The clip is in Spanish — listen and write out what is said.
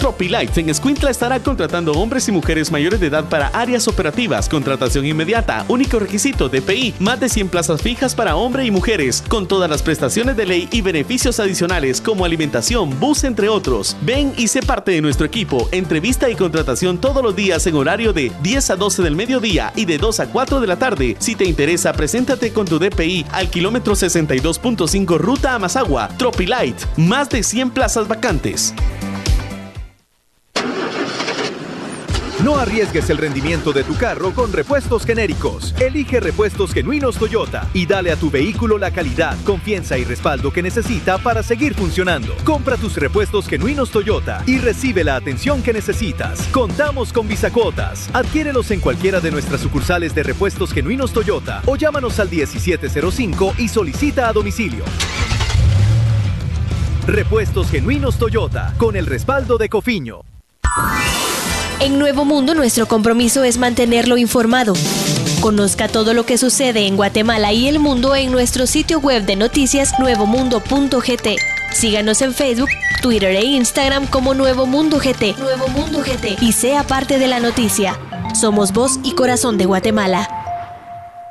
Tropilight en Escuintla estará contratando hombres y mujeres mayores de edad para áreas operativas. Contratación inmediata. Único requisito: DPI. Más de 100 plazas fijas para hombre y mujeres, con todas las prestaciones de ley y beneficios adicionales como alimentación, bus, entre otros. Ven y sé parte de nuestro equipo. Entrevista y contratación todos los días en horario de 10 a 12 del mediodía y de 2 a 4 de la tarde. Si te interesa, preséntate con tu DPI al kilómetro 62.5 ruta a Mazagua. Tropilight. Más de 100 plazas vacantes. No arriesgues el rendimiento de tu carro con repuestos genéricos. Elige Repuestos Genuinos Toyota y dale a tu vehículo la calidad, confianza y respaldo que necesita para seguir funcionando. Compra tus Repuestos Genuinos Toyota y recibe la atención que necesitas. Contamos con Visacuotas. Adquiérelos en cualquiera de nuestras sucursales de Repuestos Genuinos Toyota o llámanos al 1705 y solicita a domicilio. Repuestos Genuinos Toyota, con el respaldo de Cofiño. En Nuevo Mundo, nuestro compromiso es mantenerlo informado. Conozca todo lo que sucede en Guatemala y el mundo en nuestro sitio web de noticias nuevomundo.gt. Síganos en Facebook, Twitter e Instagram como Nuevo Mundo GT. Nuevo Mundo GT. Y sea parte de la noticia. Somos voz y corazón de Guatemala.